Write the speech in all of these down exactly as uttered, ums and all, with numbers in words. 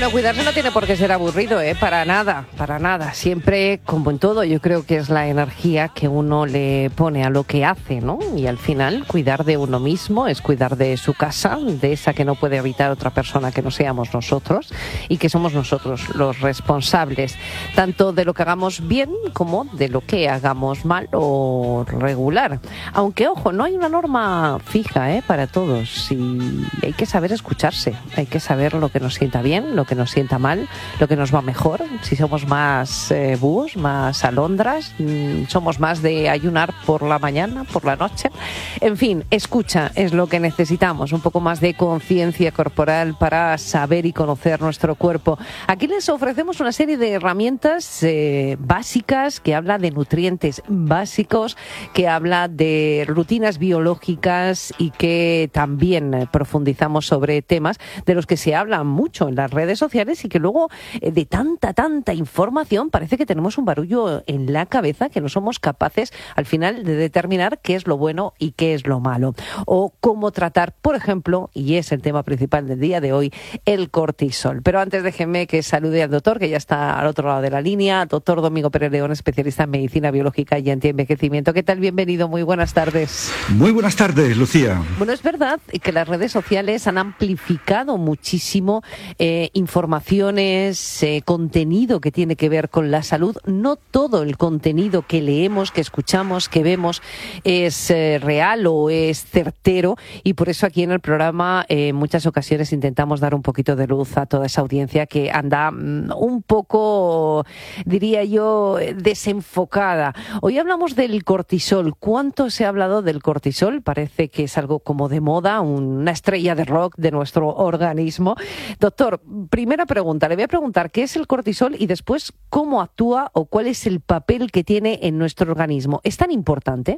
Bueno, cuidarse no tiene por qué ser aburrido, ¿eh? Para nada, para nada. Siempre, como en todo, yo creo que es la energía que uno le pone a lo que hace, ¿no? Y al final, cuidar de uno mismo es cuidar de su casa, de esa que no puede habitar otra persona que no seamos nosotros y que somos nosotros los responsables, tanto de lo que hagamos bien como de lo que hagamos mal o regular. Aunque, ojo, no hay una norma fija, ¿eh? Para todos, y hay que saber escucharse, hay que saber lo que nos sienta bien, lo que nos sienta mal, lo que nos va mejor, si somos más eh, búhos, más alondras, mmm, somos más de ayunar por la mañana, por la noche. En fin, escucha es lo que necesitamos, un poco más de conciencia corporal para saber y conocer nuestro cuerpo. Aquí les ofrecemos una serie de herramientas eh, básicas que habla de nutrientes básicos, que habla de rutinas biológicas y que también eh, profundizamos sobre temas de los que se habla mucho en las redes sociales y que luego eh, de tanta, tanta información parece que tenemos un barullo en la cabeza que no somos capaces al final de determinar qué es lo bueno y qué es lo malo. O cómo tratar, por ejemplo, y es el tema principal del día de hoy, el cortisol. Pero antes déjenme que salude al doctor, que ya está al otro lado de la línea, doctor Domingo Pérez León, especialista en medicina biológica y antienvejecimiento. ¿Qué tal? Bienvenido, muy buenas tardes. Muy buenas tardes, Lucía. Bueno, es verdad que las redes sociales han amplificado muchísimo eh, informaciones, eh, contenido que tiene que ver con la salud. No todo el contenido que leemos, que escuchamos, que vemos es eh, real o es certero, y por eso aquí en el programa eh, en muchas ocasiones intentamos dar un poquito de luz a toda esa audiencia que anda mm, un poco, diría yo, desenfocada. Hoy hablamos del cortisol. ¿Cuánto se ha hablado del cortisol? Parece que es algo como de moda, una estrella de rock de nuestro organismo. Doctor, primera pregunta, le voy a preguntar qué es el cortisol y después cómo actúa o cuál es el papel que tiene en nuestro organismo. ¿Es tan importante?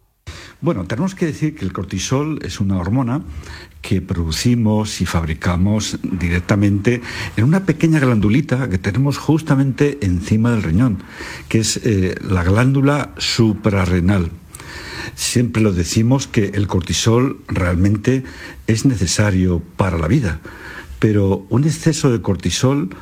Bueno, tenemos que decir que el cortisol es una hormona que producimos y fabricamos directamente en una pequeña glandulita que tenemos justamente encima del riñón, que es eh, la glándula suprarrenal. Siempre lo decimos que el cortisol realmente es necesario para la vida, pero un exceso de cortisol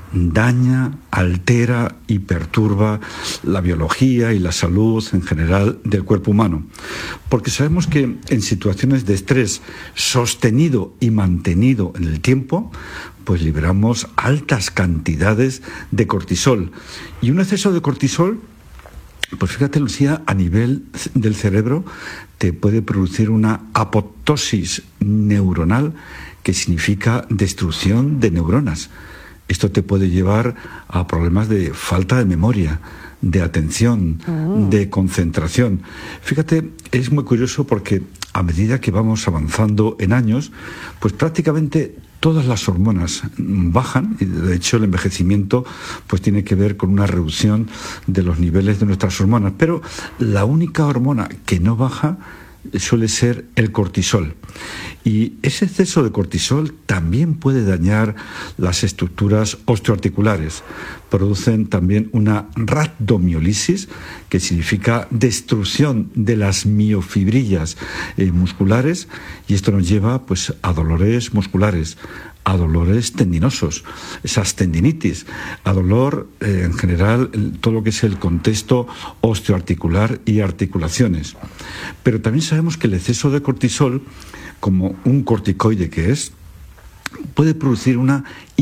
daña, altera y perturba la biología y la salud en general del cuerpo humano. Porque sabemos que en situaciones de estrés sostenido y mantenido en el tiempo, pues liberamos altas cantidades de cortisol. Y un exceso de cortisol, pues fíjate, Lucía, a nivel del cerebro te puede producir una apoptosis neuronal, que significa destrucción de neuronas. Esto te puede llevar a problemas de falta de memoria, de atención, uh-huh. de concentración. Fíjate, es muy curioso porque a medida que vamos avanzando en años, pues prácticamente todas las hormonas bajan, y de hecho el envejecimiento pues tiene que ver con una reducción de los niveles de nuestras hormonas, pero la única hormona que no baja suele ser el cortisol. Y ese exceso de cortisol también puede dañar las estructuras osteoarticulares. Producen también una rhabdomiólisis, que significa destrucción de las miofibrillas eh, musculares, y esto nos lleva pues a dolores musculares, a dolores tendinosos, esas tendinitis, a dolor eh, en general, todo lo que es el contexto osteoarticular y articulaciones. Pero también sabemos que el exceso de cortisol, como un corticoide que es, puede producir una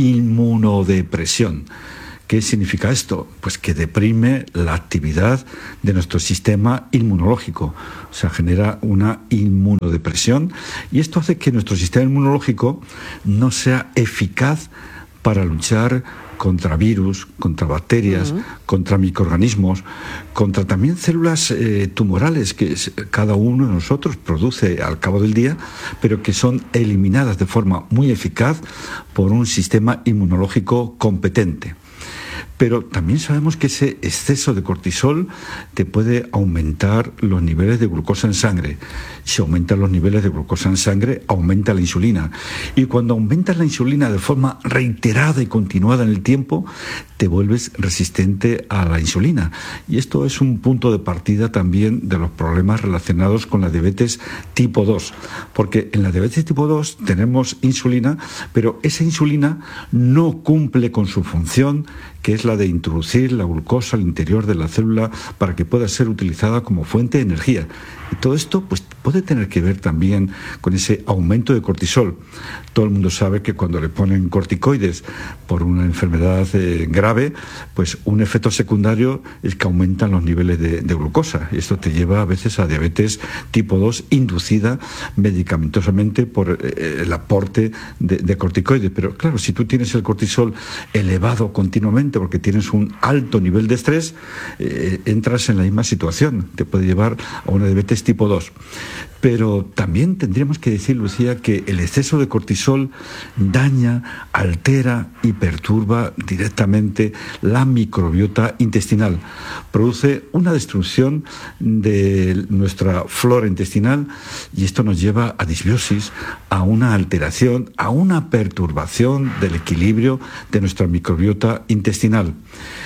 inmunodepresión. ¿Qué significa esto? Pues que deprime la actividad de nuestro sistema inmunológico. O sea, genera una inmunodepresión, y esto hace que nuestro sistema inmunológico no sea eficaz para luchar contra virus, contra bacterias, uh-huh. contra microorganismos, contra también células eh, tumorales que cada uno de nosotros produce al cabo del día, pero que son eliminadas de forma muy eficaz por un sistema inmunológico competente. Pero también sabemos que ese exceso de cortisol te puede aumentar los niveles de glucosa en sangre. Si aumentan los niveles de glucosa en sangre, aumenta la insulina. Y cuando aumentas la insulina de forma reiterada y continuada en el tiempo, te vuelves resistente a la insulina. Y esto es un punto de partida también de los problemas relacionados con la diabetes tipo dos. Porque en la diabetes tipo dos tenemos insulina, pero esa insulina no cumple con su función, que es la de introducir la glucosa al interior de la célula para que pueda ser utilizada como fuente de energía. Y todo esto pues, puede tener que ver también con ese aumento de cortisol. Todo el mundo sabe que cuando le ponen corticoides por una enfermedad eh, grave, pues un efecto secundario es que aumentan los niveles de, de glucosa. Y esto te lleva a veces a diabetes tipo dos inducida medicamentosamente por eh, el aporte de, de corticoides. Pero claro, si tú tienes el cortisol elevado continuamente porque tienes un alto nivel de estrés, eh, entras en la misma situación. Te puede llevar a una diabetes tipo dos. Pero también tendríamos que decir, Lucía, que el exceso de cortisol daña, altera y perturba directamente la microbiota intestinal. Produce una destrucción de nuestra flora intestinal y esto nos lleva a disbiosis, a una alteración, a una perturbación del equilibrio de nuestra microbiota intestinal.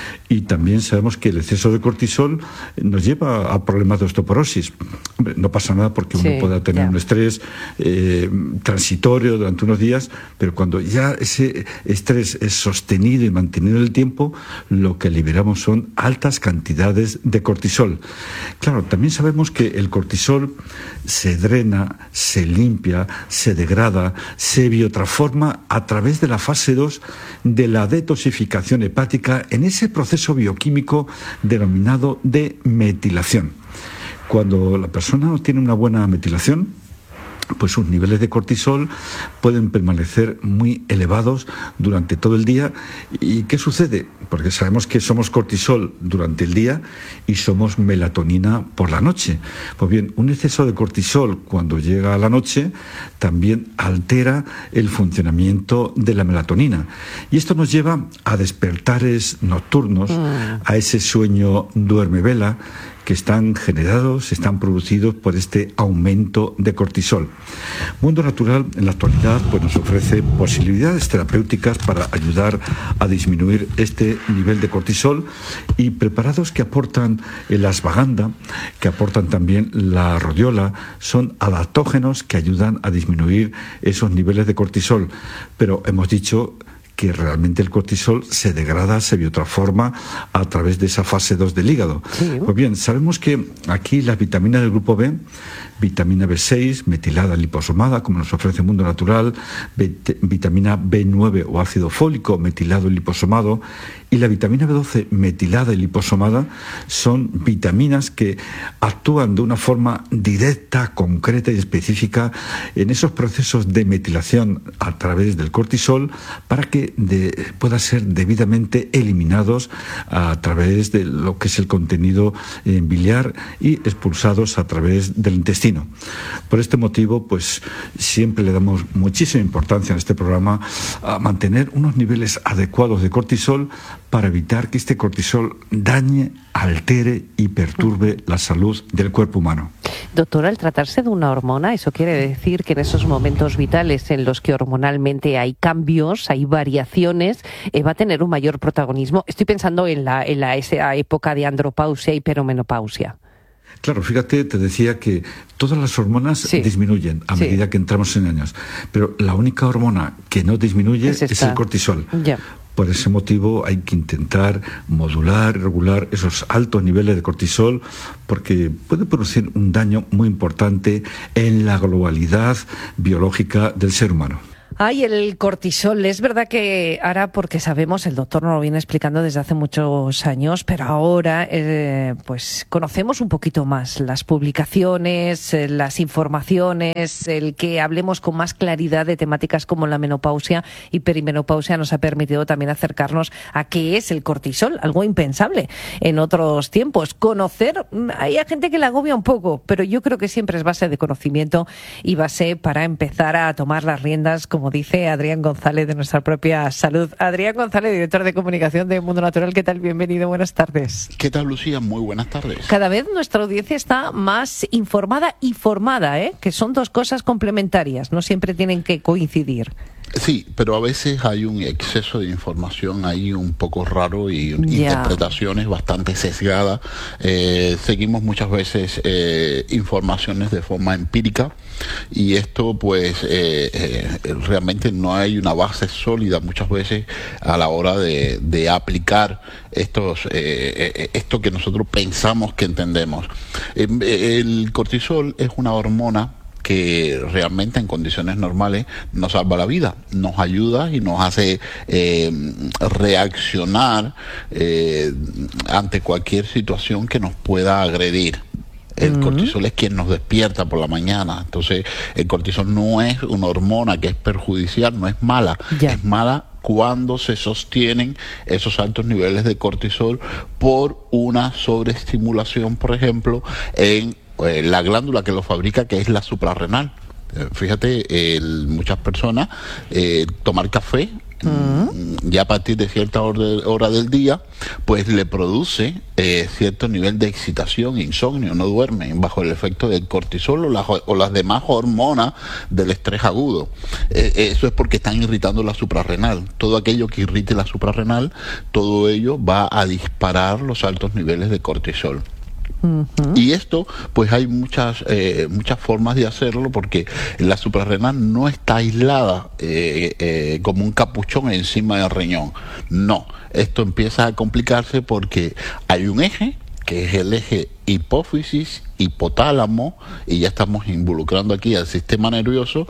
Y también sabemos que el exceso de cortisol nos lleva a problemas de osteoporosis. Hombre, no pasa nada porque uno sí, pueda tener ya. un estrés eh, transitorio durante unos días, pero cuando ya ese estrés es sostenido y mantenido en el tiempo, lo que liberamos son altas cantidades de cortisol. Claro, también sabemos que el cortisol se drena, se limpia, se degrada, se biotransforma a través de la fase dos de la detoxificación hepática en ese proceso bioquímico denominado de metilación. Cuando la persona no tiene una buena metilación, pues sus niveles de cortisol pueden permanecer muy elevados durante todo el día. ¿Y qué sucede? Porque sabemos que somos cortisol durante el día y somos melatonina por la noche. Pues bien, un exceso de cortisol cuando llega a la noche también altera el funcionamiento de la melatonina. Y esto nos lleva a despertares nocturnos, mm. a ese sueño duerme-vela, que están generados, están producidos por este aumento de cortisol. Mundo Natural en la actualidad pues, nos ofrece posibilidades terapéuticas para ayudar a disminuir este nivel de cortisol y preparados que aportan el ashwagandha, que aportan también la rodiola, son adaptógenos que ayudan a disminuir esos niveles de cortisol. Pero hemos dicho que realmente el cortisol se degrada, se biotransforma a través de esa fase dos del hígado. Sí. Pues bien, sabemos que aquí las vitaminas del grupo B, vitamina B seis, metilada liposomada, como nos ofrece Mundo Natural, vitamina B nueve o ácido fólico, metilado y liposomado, y la vitamina B doce, metilada y liposomada, son vitaminas que actúan de una forma directa, concreta y específica en esos procesos de metilación a través del cortisol para que de, puedan ser debidamente eliminados a través de lo que es el contenido eh, biliar y expulsados a través del intestino. Por este motivo, pues siempre le damos muchísima importancia en este programa a mantener unos niveles adecuados de cortisol para evitar que este cortisol dañe, altere y perturbe la salud del cuerpo humano. Doctor, al tratarse de una hormona, eso quiere decir que en esos momentos vitales en los que hormonalmente hay cambios, hay variaciones, eh, va a tener un mayor protagonismo. Estoy pensando en la, en la esa época de andropausia y peromenopausia. Claro, fíjate, te decía que todas las hormonas sí. disminuyen a sí. medida que entramos en años, pero la única hormona que no disminuye es, es el cortisol. Ya. Por ese motivo hay que intentar modular, regular esos altos niveles de cortisol porque puede producir un daño muy importante en la globalidad biológica del ser humano. Ay, el cortisol, es verdad que ahora, porque sabemos, el doctor nos lo viene explicando desde hace muchos años, pero ahora eh, pues conocemos un poquito más las publicaciones, eh, las informaciones, el que hablemos con más claridad de temáticas como la menopausia y perimenopausia nos ha permitido también acercarnos a qué es el cortisol, algo impensable en otros tiempos. Conocer, hay gente que le agobia un poco, pero yo creo que siempre es base de conocimiento y base para empezar a tomar las riendas con como dice Adrián González, de nuestra propia salud. Adrián González, director de comunicación de Mundo Natural, ¿qué tal? Bienvenido, buenas tardes. ¿Qué tal, Lucía? Muy buenas tardes. Cada vez nuestra audiencia está más informada y formada, ¿eh? Que son dos cosas complementarias, no siempre tienen que coincidir. Sí, pero a veces hay un exceso de información ahí un poco raro y yeah. interpretaciones bastante sesgadas. Eh, seguimos muchas veces eh, informaciones de forma empírica y esto pues eh, eh, realmente no hay una base sólida muchas veces a la hora de, de aplicar estos eh, eh, esto que nosotros pensamos que entendemos. Eh, el cortisol es una hormona que realmente en condiciones normales nos salva la vida, nos ayuda y nos hace eh, reaccionar eh, ante cualquier situación que nos pueda agredir. El uh-huh. cortisol es quien nos despierta por la mañana. Entonces, el cortisol no es una hormona que es perjudicial, no es mala, yeah. es mala cuando se sostienen esos altos niveles de cortisol por una sobreestimulación, por ejemplo, en eh, la glándula que lo fabrica, que es la suprarrenal. Eh, fíjate, el, muchas personas eh, tomar café Uh-huh. ya a partir de cierta hora, de, hora del día, pues le produce eh, cierto nivel de excitación, insomnio, no duermen bajo el efecto del cortisol o, la, o las demás hormonas del estrés agudo. Eh, eso es porque están irritando la suprarrenal. Todo aquello que irrite la suprarrenal, todo ello va a disparar los altos niveles de cortisol. Uh-huh. Y esto, pues hay muchas eh, muchas formas de hacerlo, porque la suprarrenal no está aislada eh, eh, como un capuchón encima del riñón. No, esto empieza a complicarse porque hay un eje, que es el eje hipófisis, hipotálamo, y ya estamos involucrando aquí al sistema nervioso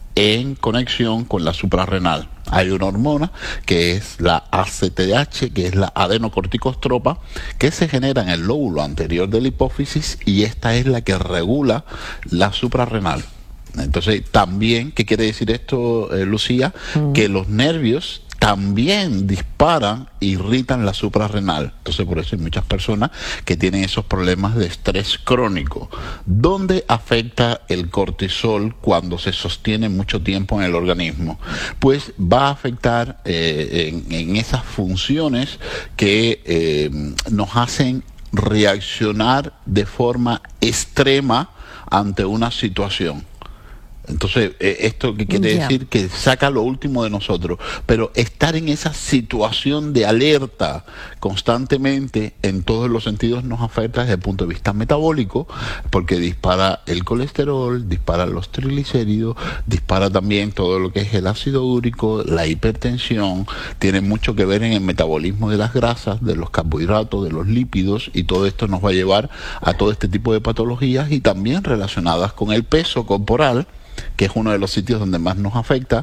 en conexión con la suprarrenal. Hay una hormona que es la A C T H, que es la adenocorticostropa, que se genera en el lóbulo anterior de la hipófisis, y esta es la que regula la suprarrenal. Entonces, también, ¿qué quiere decir esto, eh, Lucía? Mm. Que los nervios también disparan, irritan la suprarrenal. Entonces, por eso hay muchas personas que tienen esos problemas de estrés crónico. ¿Dónde afecta el cortisol cuando se sostiene mucho tiempo en el organismo? Pues va a afectar eh, en, en esas funciones que eh, nos hacen reaccionar de forma extrema ante una situación. Entonces, eh, ¿esto qué quiere yeah. decir? Que saca lo último de nosotros. Pero estar en esa situación de alerta constantemente, en todos los sentidos, nos afecta desde el punto de vista metabólico, porque dispara el colesterol, dispara los triglicéridos, dispara también todo lo que es el ácido úrico, la hipertensión, tiene mucho que ver en el metabolismo de las grasas, de los carbohidratos, de los lípidos, y todo esto nos va a llevar a todo este tipo de patologías, y también relacionadas con el peso corporal, que es uno de los sitios donde más nos afecta.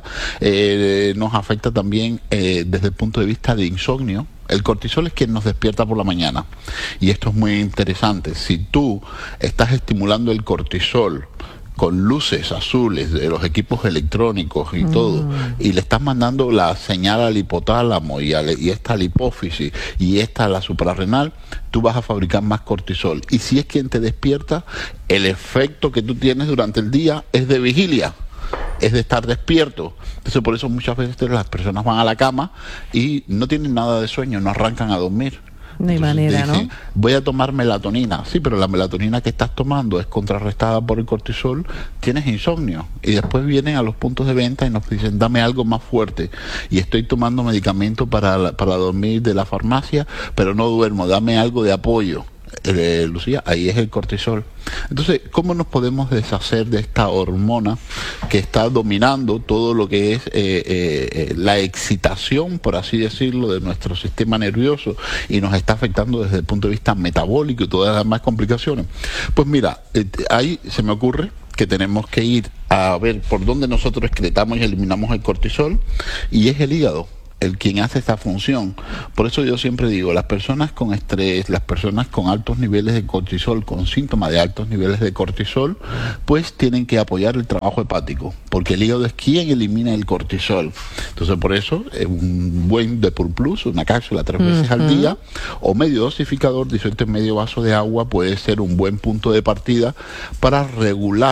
Eh, nos afecta también eh, desde el punto de vista de insomnio. El cortisol es quien nos despierta por la mañana, y esto es muy interesante. Si tú estás estimulando el cortisol con luces azules de los equipos electrónicos y mm. todo, y le estás mandando la señal al hipotálamo y, al, y esta a la hipófisis y esta a la suprarrenal, tú vas a fabricar más cortisol. Y si es quien te despierta, el efecto que tú tienes durante el día es de vigilia, es de estar despierto. Entonces, por eso muchas veces las personas van a la cama y no tienen nada de sueño, no arrancan a dormir. No hay manera, dicen, ¿no? Voy a tomar melatonina. Sí, pero la melatonina que estás tomando es contrarrestada por el cortisol, tienes insomnio. Y después vienen a los puntos de venta y nos dicen, dame algo más fuerte. Y estoy tomando medicamento para, para dormir de la farmacia, pero no duermo, dame algo de apoyo. Eh, Lucía, ahí es el cortisol. Entonces, ¿cómo nos podemos deshacer de esta hormona que está dominando todo lo que es eh, eh, la excitación, por así decirlo, de nuestro sistema nervioso, y nos está afectando desde el punto de vista metabólico y todas las demás complicaciones? Pues mira, eh, ahí se me ocurre que tenemos que ir a ver por dónde nosotros excretamos y eliminamos el cortisol, y es el hígado el quien hace esta función. Por eso yo siempre digo, las personas con estrés, las personas con altos niveles de cortisol, con síntomas de altos niveles de cortisol, pues tienen que apoyar el trabajo hepático, porque el hígado es quien elimina el cortisol. Entonces, por eso, un buen Depur Plus, una cápsula tres veces uh-huh. al día, o medio dosificador, disuelto en medio vaso de agua, puede ser un buen punto de partida para regular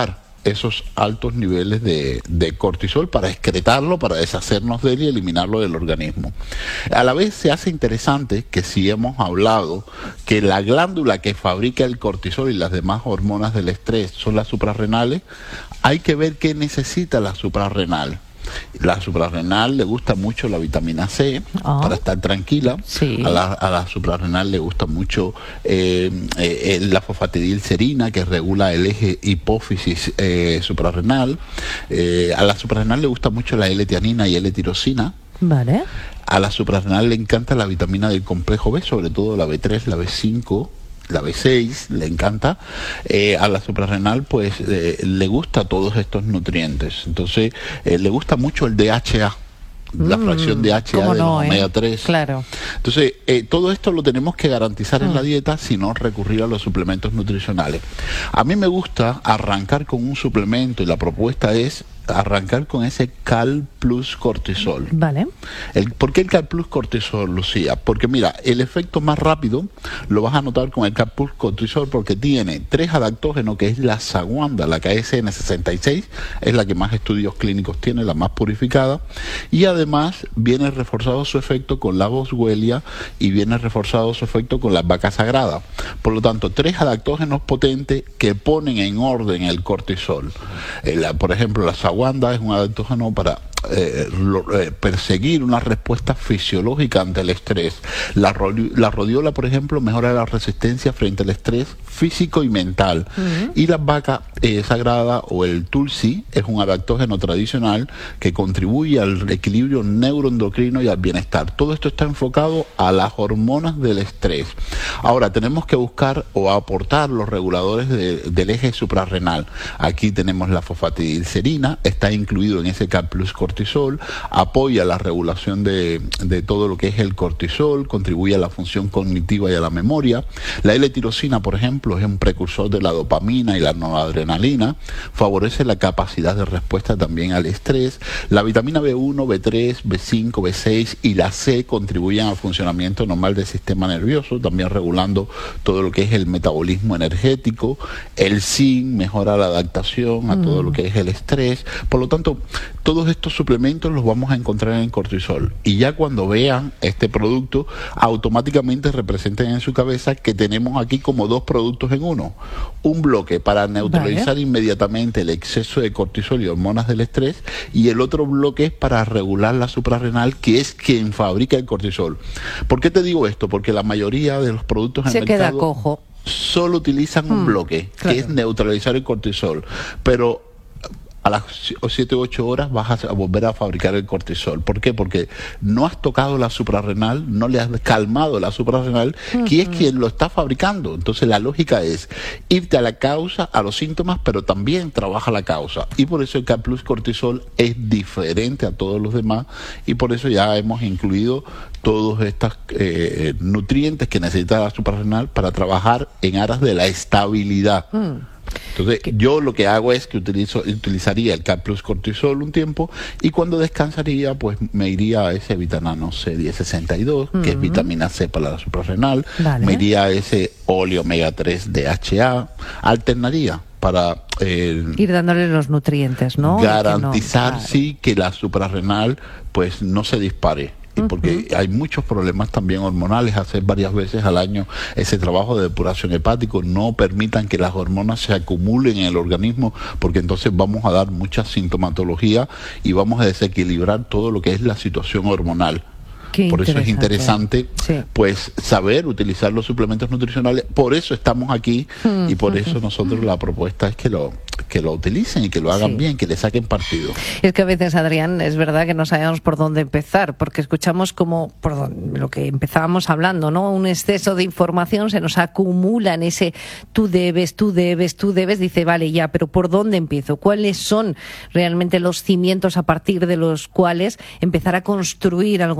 esos altos niveles de, de cortisol para excretarlo, para deshacernos de él y eliminarlo del organismo. A la vez se hace interesante que si hemos hablado que la glándula que fabrica el cortisol y las demás hormonas del estrés son las suprarrenales, hay que ver qué necesita la suprarrenal. La suprarrenal le gusta mucho la vitamina C, oh, para estar tranquila. Sí. A, la, a la suprarrenal le gusta mucho eh, eh, la fosfatidilcerina, que regula el eje hipófisis eh, suprarrenal. Eh, a la suprarrenal le gusta mucho la L-tianina y L-tirosina. Vale. A la suprarrenal le encanta la vitamina del complejo B, sobre todo la B tres, la B cinco, la B seis, le encanta. Eh, a la suprarrenal pues eh, le gusta todos estos nutrientes. Entonces eh, le gusta mucho el D H A, la mm, fracción de D H A de no, los omega tres. Eh? Claro. Entonces, eh, todo esto lo tenemos que garantizar mm. en la dieta, si no recurrir a los suplementos nutricionales. A mí me gusta arrancar con un suplemento y la propuesta es arrancar con ese Cal Plus Cortisol. Vale. El, ¿Por qué el Cal Plus Cortisol, Lucía? Porque mira, el efecto más rápido lo vas a notar con el Cal Plus Cortisol porque tiene tres adaptógenos, que es la Saguanda, la K S N sesenta y seis, es la que más estudios clínicos tiene, la más purificada, y además viene reforzado su efecto con la Boswellia y viene reforzado su efecto con la vaca sagrada. Por lo tanto, tres adaptógenos potentes que ponen en orden el cortisol. Eh, la, por ejemplo, la Saguanda es un adaptógeno para eh, lo, eh, perseguir una respuesta fisiológica ante el estrés. La, la rodiola, por ejemplo, mejora la resistencia frente al estrés físico y mental. Uh-huh. Y la vaca eh, sagrada o el tulsi es un adaptógeno tradicional que contribuye al equilibrio neuroendocrino y al bienestar. Todo esto está enfocado a las hormonas del estrés. Ahora, tenemos que buscar o aportar los reguladores de, del eje suprarrenal. Aquí tenemos la fosfatidilcerina, está incluido en ese Cal Plus Cortisol, apoya la regulación de, de todo lo que es el cortisol, contribuye a la función cognitiva y a la memoria. La L-tirosina, por ejemplo, es un precursor de la dopamina y la noradrenalina, favorece la capacidad de respuesta también al estrés. La vitamina B uno, B tres, B cinco, B seis y la C contribuyen al funcionamiento normal del sistema nervioso, también regulando todo lo que es el metabolismo energético. El zinc mejora la adaptación a todo mm. lo que es el estrés. Por lo tanto, todos estos suplementos los vamos a encontrar en cortisol. Y ya cuando vean este producto, automáticamente representen en su cabeza que tenemos aquí como dos productos en uno. Un bloque para neutralizar vale. inmediatamente el exceso de cortisol y hormonas del estrés, y el otro bloque es para regular la suprarrenal, que es quien fabrica el cortisol. ¿Por qué te digo esto? Porque la mayoría de los productos en Se el mercado queda cojo. solo utilizan un hmm, bloque, claro. que es neutralizar el cortisol. Pero a las siete u ocho horas vas a volver a fabricar el cortisol. ¿Por qué? Porque no has tocado la suprarrenal, no le has calmado la suprarrenal, uh-huh. que es quien lo está fabricando. Entonces la lógica es irte a la causa, a los síntomas, pero también trabaja la causa. Y por eso el Cal Plus Cortisol es diferente a todos los demás, y por eso ya hemos incluido todos estos eh, nutrientes que necesita la suprarrenal para trabajar en aras de la estabilidad. Uh-huh. Entonces, yo lo que hago es que utilizo, utilizaría el Cal Plus Cortisol un tiempo, y cuando descansaría, pues me iría a ese vitamina C diez sesenta y dos, uh-huh. que es vitamina C para la suprarrenal, vale. me iría a ese óleo omega tres D H A, alternaría para eh, ir dándole los nutrientes, ¿no? Garantizar, que no, sí, que la suprarrenal pues no se dispare. Y porque uh-huh. hay muchos problemas también hormonales, hacer varias veces al año ese trabajo de depuración hepático, no permitan que las hormonas se acumulen en el organismo, porque entonces vamos a dar mucha sintomatología y vamos a desequilibrar todo lo que es la situación hormonal. Qué por eso es interesante sí. pues saber utilizar los suplementos nutricionales. Por eso estamos aquí mm, y por mm, eso nosotros mm. la propuesta es que lo que lo utilicen y que lo hagan sí. bien, que le saquen partido. Es que a veces, Adrián, es verdad que no sabemos por dónde empezar, porque escuchamos como por donde, lo que empezábamos hablando, ¿no? Un exceso de información, se nos acumula en ese tú debes, tú debes, tú debes. Dice, vale, ya, pero ¿por dónde empiezo? ¿Cuáles son realmente los cimientos a partir de los cuales empezar a construir algo mejor?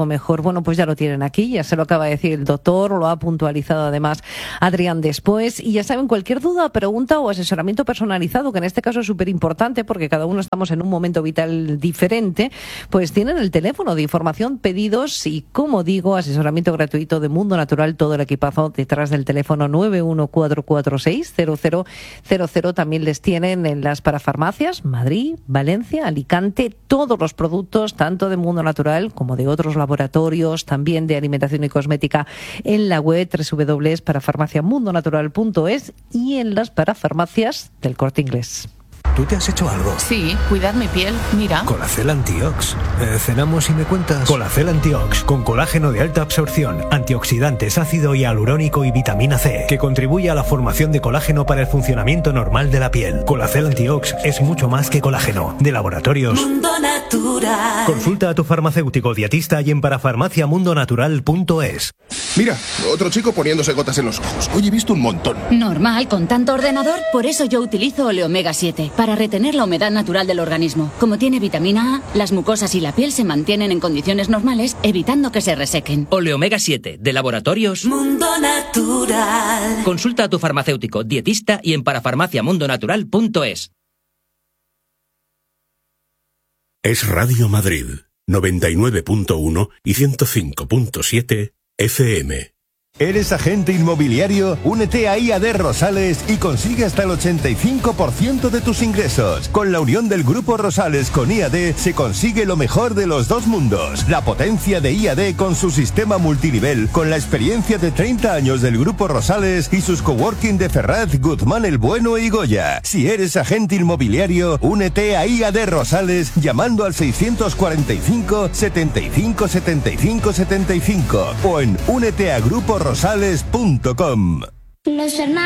Bueno, pues ya lo tienen aquí, ya se lo acaba de decir el doctor, lo ha puntualizado además Adrián después. Y ya saben, cualquier duda, pregunta o asesoramiento personalizado, que en este caso es súper importante porque cada uno estamos en un momento vital diferente, pues tienen el teléfono de información, pedidos y, como digo, asesoramiento gratuito de Mundo Natural, todo el equipazo detrás del teléfono nueve uno cuatro cuatro seis cero cero cero cero. También les tienen en las parafarmacias, Madrid, Valencia, Alicante, todos los productos, tanto de Mundo Natural como de otros laboratorios, también de alimentación y cosmética, en la web doble u doble u doble u punto parafarmacia mundo natural punto es y en las parafarmacias del Corte Inglés. ¿Tú te has hecho algo? Sí, cuidar mi piel, mira. Colacel Antiox. Eh, cenamos y me cuentas. Colacel Antiox, con colágeno de alta absorción, antioxidantes, ácido hialurónico y vitamina C, que contribuye a la formación de colágeno para el funcionamiento normal de la piel. Colacel Antiox es mucho más que colágeno. De Laboratorios Mundo Natural. Consulta a tu farmacéutico dietista y en parafarmacia mundo natural punto es. Mira, otro chico poniéndose gotas en los ojos. Hoy he visto un montón. Normal, con tanto ordenador. Por eso yo utilizo Oleomega siete, para retener la humedad natural del organismo. Como tiene vitamina A, las mucosas y la piel se mantienen en condiciones normales, evitando que se resequen. Oleomega siete, de Laboratorios Mundo Natural. Consulta a tu farmacéutico dietista y en parafarmacia mundo natural punto es. Es Radio Madrid, noventa y nueve punto uno y ciento cinco punto siete F M. ¿Eres agente inmobiliario? Únete a I A D Rosales y consigue hasta el ochenta y cinco por ciento de tus ingresos. Con la unión del Grupo Rosales con I A D se consigue lo mejor de los dos mundos. La potencia de I A D con su sistema multinivel, con la experiencia de treinta años del Grupo Rosales y sus coworking de Ferraz, Guzmán el Bueno y Goya. Si eres agente inmobiliario, únete a I A D Rosales llamando al seiscientos cuarenta y cinco, setenta y cinco, setenta y cinco, setenta y cinco o en únete a grupo rosales punto com. Los hermanos